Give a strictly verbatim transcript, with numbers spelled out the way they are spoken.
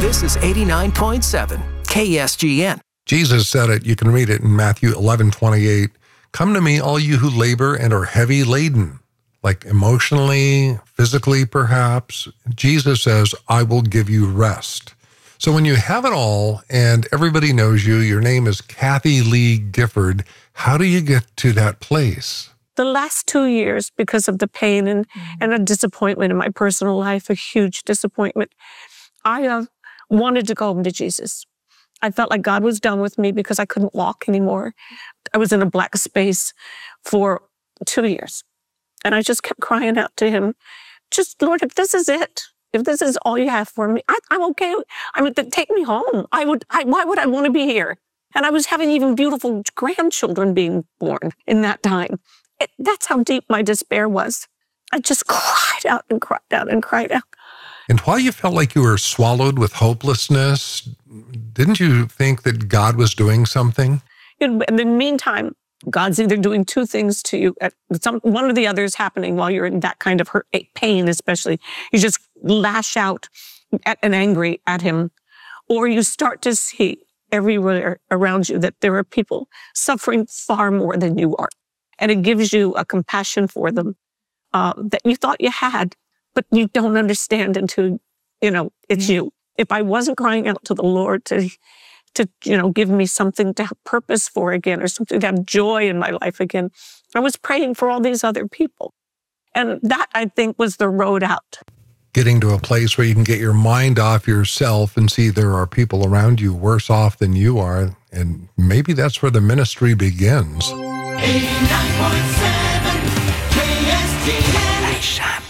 This is eighty-nine point seven K S G N. Jesus said it. You can read it in Matthew eleven twenty-eight. Come to me, all you who labor and are heavy laden, like emotionally, physically perhaps. Jesus says, I will give you rest. So when you have it all and everybody knows you, your name is Kathy Lee Gifford, how do you get to that place? The last two years, because of the pain and, and a disappointment in my personal life, a huge disappointment, I uh, wanted to go home to Jesus. I felt like God was done with me because I couldn't walk anymore. I was in a black space for two years. And I just kept crying out to him, just, Lord, if this is it, if this is all you have for me, I, I'm okay. I mean, take me home. I would. I, why would I want to be here? And I was having even beautiful grandchildren being born in that time. It, that's how deep my despair was. I just cried out and cried out and cried out. And while you felt like you were swallowed with hopelessness, didn't you think that God was doing something? In, in the meantime, God's either doing two things to you. Some, one or the other is happening while you're in that kind of hurt, pain, especially. You just lash out at, and angry at him. Or you start to see everywhere around you that there are people suffering far more than you are. And it gives you a compassion for them uh, that you thought you had, but you don't understand until, you know, it's you. If I wasn't crying out to the Lord to, to, you know, give me something to have purpose for again, or something to have joy in my life again, I was praying for all these other people. And that, I think, was the road out. Getting to a place where you can get your mind off yourself and see there are people around you worse off than you are. And maybe that's where the ministry begins. eighty-nine point seven K S G N.